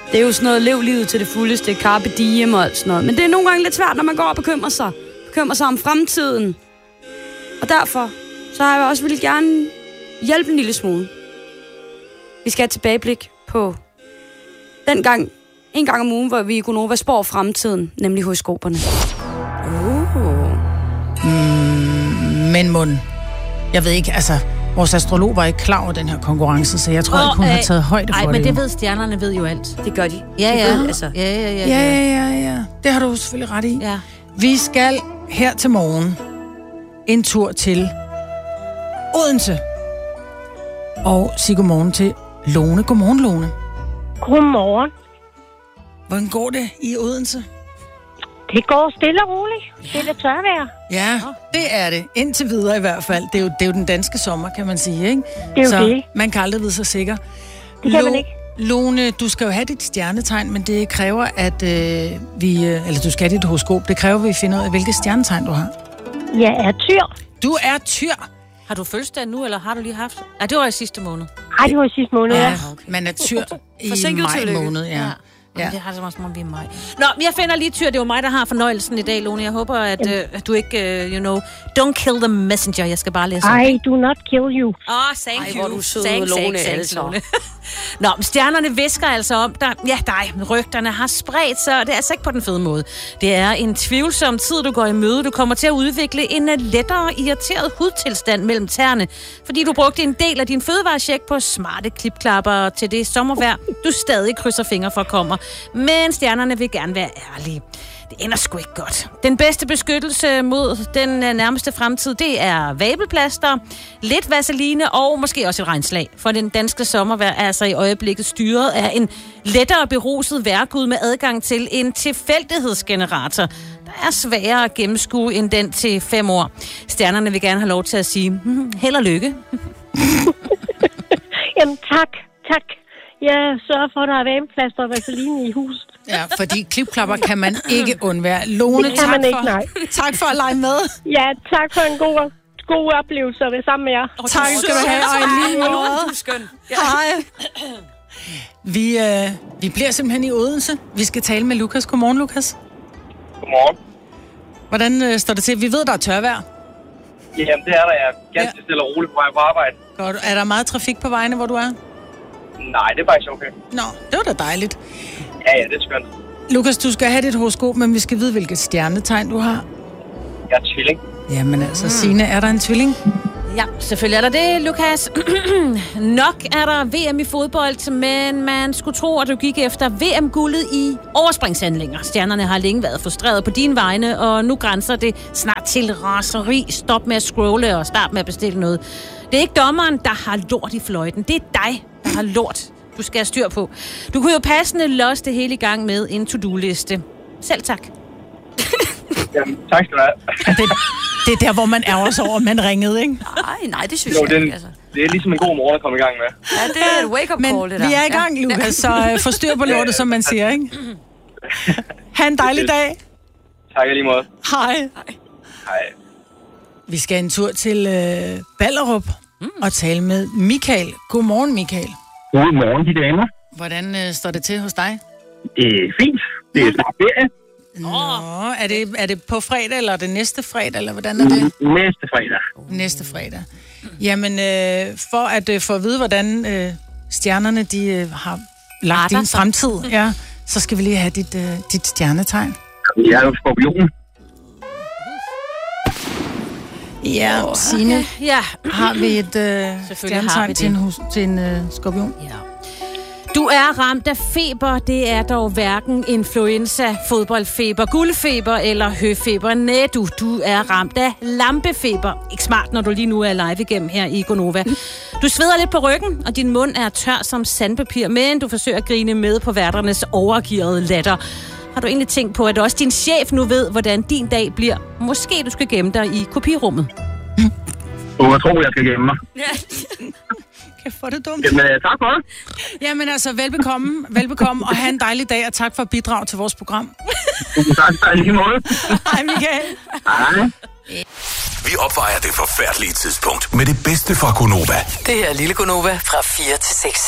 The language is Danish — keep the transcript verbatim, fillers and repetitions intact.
Det er jo sådan noget, lev livet til det fuldeste, carpe diem og alt sådan noget. Men det er nogle gange lidt svært, når man går og bekymrer sig. Bekymrer sig om fremtiden. Og derfor, så har jeg også ville gerne hjælpe en lille smule. Vi skal have et tilbageblik på den gang, en gang om ugen, hvor vi i Gonova spår fremtiden, nemlig horoskoperne. Uh. Mm, men mund. Jeg ved ikke, altså, vores astrolog var ikke klar over den her konkurrence, så jeg tror oh, ikke, hun øh, har taget højde for ej, det. Nej, men det jo. ved stjernerne ved jo alt. Det gør de. Ja, de ja. ved, altså. ja, ja, ja, ja. Ja, ja, ja. Det har du selvfølgelig ret i. Ja. Vi skal her til morgen en tur til Odense. Og sige godmorgen til Lone. Godmorgen, Lone. Godmorgen. Hvordan går det i Odense? Det går stille og roligt. Det er det tørvejr. Ja, det er det. Indtil videre i hvert fald. Det er jo, det er jo den danske sommer, kan man sige, ikke? Det er jo så det. Man kan aldrig vide sig sikker. Det kan Lo- man ikke. Lone, du skal jo have dit stjernetegn, men det kræver, at øh, vi... Øh, eller du skal have dit horoskop. Det kræver, at vi finder ud af, hvilket stjernetegn du har. Jeg er tyr. Du er tyr. Har du fødselsdag nu, eller har du lige haft? Ja, det var i sidste måned. Nej, det var i sidste måned, ja. ja. Man er tyr i maj måned, ja. ja. Ja. Det har det som om vi er mig. Nå, jeg finder lige tyr. Det var mig, der har fornøjelsen i dag, Lone. Jeg håber, at, uh, at du ikke, uh, you know, don't kill the messenger. Jeg skal bare læse op. I do not kill you. Åh, oh, thank Ej, you. hvor du sød, thanks, Lone, thanks, thanks, altså. Lone. Nå, men stjernerne visker altså om dig. Ja, dig. Rygterne har spredt sig, og det er altså ikke på den fede måde. Det er en tvivlsom tid, du går i møde. Du kommer til at udvikle en lettere irriteret hudtilstand mellem tæerne, fordi du brugte en del af din fødevarecheck på smarte klipklapper til det sommervejr, du stadig krydser fingre for kommer. Men stjernerne vil gerne være ærlige. Det ender sgu ikke godt. Den bedste beskyttelse mod den nærmeste fremtid, det er vabelplaster, lidt vaseline og måske også et regnslag. For den danske sommervejr er altså i øjeblikket styret af en lettere beruset vejrgud med adgang til en tilfældighedsgenerator, der er sværere at gennemskue end den til fem år. Stjernerne vil gerne have lov til at sige, hmm, held og lykke. Jamen tak, tak. Jeg sørger for, at der er vabelplaster og vaseline i huset. Ja, fordi klipklapper kan man ikke undvære. Lone, tak, man ikke, for, nej. tak for at lege med. Ja, tak for en god, god oplevelse at være sammen med jer. Oh, tak skal du have, og en lige måde. Du er skøn. Ja. Hej. Vi, øh, vi bliver simpelthen i Odense. Vi skal tale med Lukas. Godmorgen, Lukas. Godmorgen. Hvordan øh, står det til? Vi ved, der er tørvejr. Jamen, det er der. Jeg er ganske ja. stille og roligt på vej på arbejde. Godt. Er der meget trafik på vejene, hvor du er? Nej, det er faktisk okay. Nå, det var da dejligt. Ja, ja, det er skønt. Lukas, du skal have dit horoskop, men vi skal vide, hvilket stjernetegn du har. Jeg er tvilling. Jamen altså, mm. Signe, er der en tvilling? Ja, selvfølgelig er der det, Lukas. Nok er der V M i fodbold, men man skulle tro, at du gik efter V M-guldet i overspringshandlinger. Stjernerne har længe været frustreret på dine vegne, og nu grænser det snart til raseri. Stop med at scrolle og start med at bestille noget. Det er ikke dommeren, der har lort i fløjten. Det er dig, der har lort, du skal have styr på. Du kunne jo passende losse det hele i gang med en to-do-liste. Selv tak. Jamen, tak skal du have. Det, det er der, hvor man ærger sig over, at man ringede, ikke? Nej, nej, det synes jo, jeg den, ikke. Altså. Det er ligesom en god morgen at komme i gang med. Ja, det er et wake-up Men call, det der. vi er i gang, Lukas, så uh, forstyr på lortet, som man siger, ikke? Ha' en dejlig dag. Tak i lige måde. Hej. Hej. Vi skal en tur til uh, Ballerup mm. og tale med Michael. Godmorgen, Michael. Godmorgen, de damer. Hvordan uh, står det til hos dig? Det er fint. Det er snart ferie. Nå, er det, er det på fredag, eller er det næste fredag, eller hvordan er det? Næste fredag. Næste fredag. Jamen, øh, for at øh, få at vide, hvordan øh, stjernerne de, øh, har lagt din fremtid, ja, så skal vi lige have dit, øh, dit stjernetegn. Jeg er jo skorpionen. Ja, oh, Signe, okay. Ja. har vi et øh, stjernetegn til en, hus, til en øh, skorpion? Ja. Du er ramt af feber. Det er dog hverken influenza, fodboldfeber, guldfeber eller høfeber. Næh, du, du er ramt af lampefeber. Ikke smart, når du lige nu er live igennem her i Gonova. Du sveder lidt på ryggen, og din mund er tør som sandpapir, men du forsøger at grine med på værternes overgearede latter. Har du egentlig tænkt på, at også din chef nu ved, hvordan din dag bliver? Måske du skal gemme dig i kopirummet. Og jeg tror, jeg skal gemme mig. Kan få det dumt. Jamen, tak for det. Jamen altså, velbekomme, velbekomme, og have en dejlig dag, og tak for at bidrage til vores program. Tak for lige måde. Hej, Michael. Hej. Vi opvejer det forfærdelige tidspunkt med det bedste fra Gonova. Det her er Lille Gonova fra fire til seks.